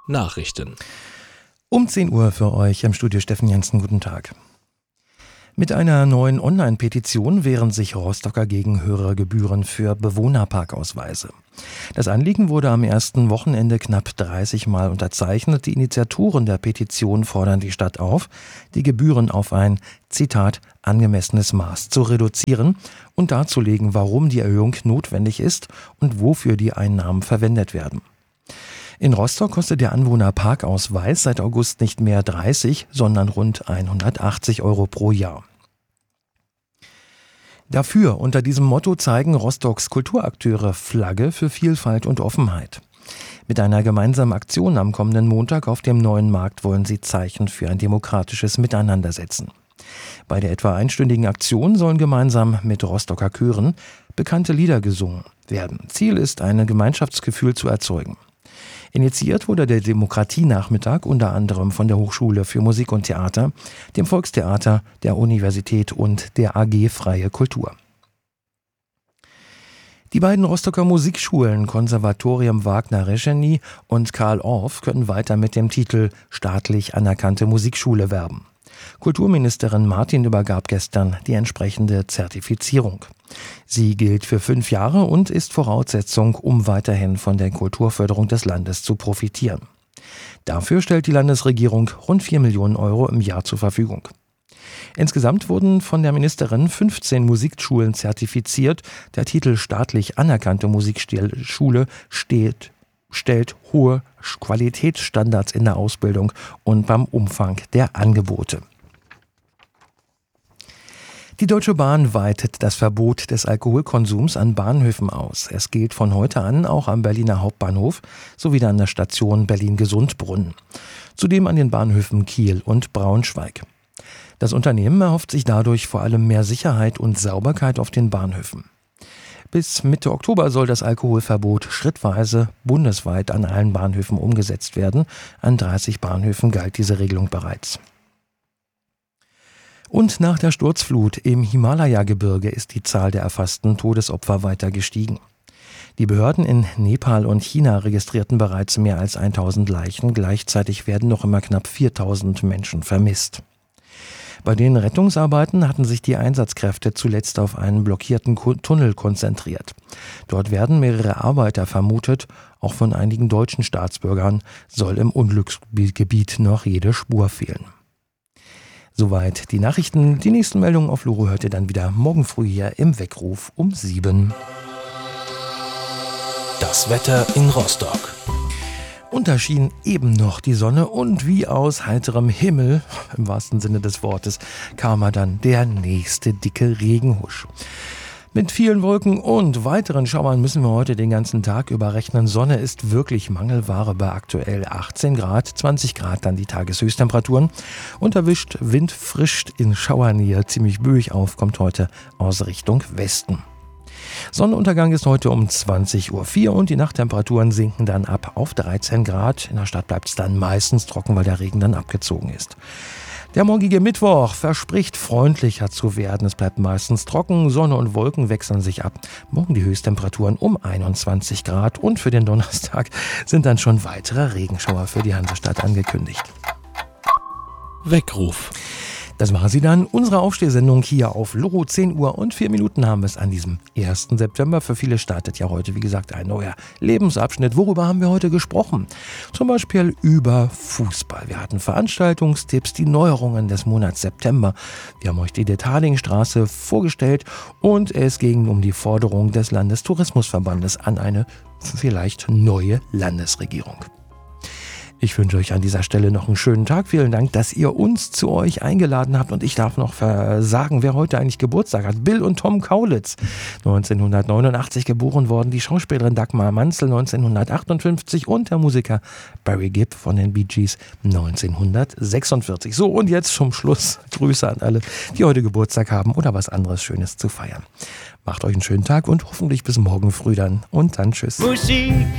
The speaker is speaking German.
Nachrichten. Um 10 Uhr für euch im Studio Steffen Jensen. Guten Tag. Mit einer neuen Online-Petition wehren sich Rostocker gegen höhere Gebühren für Bewohnerparkausweise. Das Anliegen wurde am ersten Wochenende knapp 30 Mal unterzeichnet. Die Initiatoren der Petition fordern die Stadt auf, die Gebühren auf ein, Zitat, angemessenes Maß zu reduzieren und darzulegen, warum die Erhöhung notwendig ist und wofür die Einnahmen verwendet werden. In Rostock kostet der Anwohnerparkausweis seit August nicht mehr 30, sondern rund 180 € pro Jahr. Dafür, unter diesem Motto, zeigen Rostocks Kulturakteure Flagge für Vielfalt und Offenheit. Mit einer gemeinsamen Aktion am kommenden Montag auf dem Neuen Markt wollen sie Zeichen für ein demokratisches Miteinander setzen. Bei der etwa einstündigen Aktion sollen gemeinsam mit Rostocker Chören bekannte Lieder gesungen werden. Ziel ist, ein Gemeinschaftsgefühl zu erzeugen. Initiiert wurde der Demokratienachmittag unter anderem von der Hochschule für Musik und Theater, dem Volkstheater, der Universität und der AG Freie Kultur. Die beiden Rostocker Musikschulen Konservatorium Wagner-Reschenny und Karl Orff können weiter mit dem Titel staatlich anerkannte Musikschule werben. Kulturministerin Martin übergab gestern die entsprechende Zertifizierung. Sie gilt für 5 Jahre und ist Voraussetzung, um weiterhin von der Kulturförderung des Landes zu profitieren. Dafür stellt die Landesregierung rund 4 Millionen € im Jahr zur Verfügung. Insgesamt wurden von der Ministerin 15 Musikschulen zertifiziert. Der Titel staatlich anerkannte Musikschule stellt hohe Qualitätsstandards in der Ausbildung und beim Umfang der Angebote. Die Deutsche Bahn weitet das Verbot des Alkoholkonsums an Bahnhöfen aus. Es gilt von heute an auch am Berliner Hauptbahnhof sowie an der Station Berlin-Gesundbrunnen. Zudem an den Bahnhöfen Kiel und Braunschweig. Das Unternehmen erhofft sich dadurch vor allem mehr Sicherheit und Sauberkeit auf den Bahnhöfen. Bis Mitte Oktober soll das Alkoholverbot schrittweise bundesweit an allen Bahnhöfen umgesetzt werden. An 30 Bahnhöfen galt diese Regelung bereits. Und nach der Sturzflut im Himalaya-Gebirge ist die Zahl der erfassten Todesopfer weiter gestiegen. Die Behörden in Nepal und China registrierten bereits mehr als 1000 Leichen. Gleichzeitig werden noch immer knapp 4000 Menschen vermisst. Bei den Rettungsarbeiten hatten sich die Einsatzkräfte zuletzt auf einen blockierten Tunnel konzentriert. Dort werden mehrere Arbeiter vermutet. Auch von einigen deutschen Staatsbürgern soll im Unglücksgebiet noch jede Spur fehlen. Soweit die Nachrichten. Die nächsten Meldungen auf Loro hört ihr dann wieder morgen früh hier im Weckruf um 7. Das Wetter in Rostock. Und da schien eben noch die Sonne und wie aus heiterem Himmel, im wahrsten Sinne des Wortes, kam dann der nächste dicke Regenhusch. Mit vielen Wolken und weiteren Schauern müssen wir heute den ganzen Tag über rechnen. Sonne ist wirklich Mangelware bei aktuell 18 Grad, 20 Grad dann die Tageshöchsttemperaturen. Und erwischt Wind frischt in Schauernähe ziemlich böig auf, kommt heute aus Richtung Westen. Sonnenuntergang ist heute um 20:04 Uhr und die Nachttemperaturen sinken dann ab auf 13 Grad. In der Stadt bleibt es dann meistens trocken, weil der Regen dann abgezogen ist. Der morgige Mittwoch verspricht freundlicher zu werden. Es bleibt meistens trocken, Sonne und Wolken wechseln sich ab. Morgen die Höchsttemperaturen um 21 Grad und für den Donnerstag sind dann schon weitere Regenschauer für die Hansestadt angekündigt. Weckruf. Das war sie dann, unsere Aufstehsendung hier auf Loro. 10 Uhr und 4 Minuten haben wir es an diesem 1. September. Für viele startet ja heute, wie gesagt, ein neuer Lebensabschnitt. Worüber haben wir heute gesprochen? Zum Beispiel über Fußball. Wir hatten Veranstaltungstipps, die Neuerungen des Monats September. Wir haben euch die Dethalingstraße vorgestellt und es ging um die Forderung des Landestourismusverbandes an eine vielleicht neue Landesregierung. Ich wünsche euch an dieser Stelle noch einen schönen Tag. Vielen Dank, dass ihr uns zu euch eingeladen habt. Und ich darf noch sagen, wer heute eigentlich Geburtstag hat. Bill und Tom Kaulitz, 1989 geboren worden. Die Schauspielerin Dagmar Manzel 1958 und der Musiker Barry Gibb von den Bee Gees 1946. So, und jetzt zum Schluss Grüße an alle, die heute Geburtstag haben oder was anderes Schönes zu feiern. Macht euch einen schönen Tag und hoffentlich bis morgen früh dann. Und dann tschüss. Musik